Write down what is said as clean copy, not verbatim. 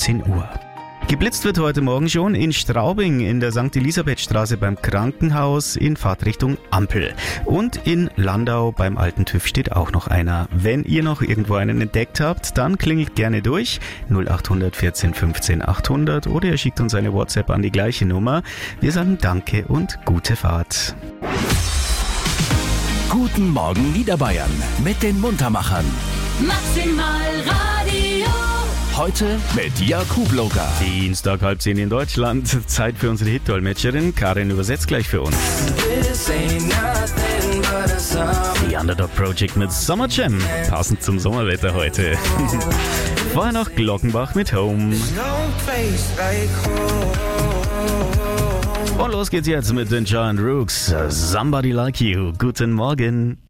17 Uhr. Geblitzt wird heute Morgen schon in Straubing in der St. Elisabethstraße beim Krankenhaus in Fahrtrichtung Ampel. Und in Landau beim alten TÜV steht auch noch einer. Wenn ihr noch irgendwo einen entdeckt habt, dann klingelt gerne durch 0800 14 15 800 oder ihr schickt uns eine WhatsApp an die gleiche Nummer. Wir sagen Danke und gute Fahrt. Guten Morgen Niederbayern mit den Muntermachern. Maximal Radio. Heute mit Jakub Loga. Dienstag 9:30 in Deutschland. Zeit für unsere Hit-Dolmetscherin. Karin übersetzt gleich für uns. Die Underdog Project mit Summer Jam. Passend zum Sommerwetter heute. Vorher noch Glockenbach mit Home. Und los geht's jetzt mit den Giant Rooks. Somebody Like You. Guten Morgen.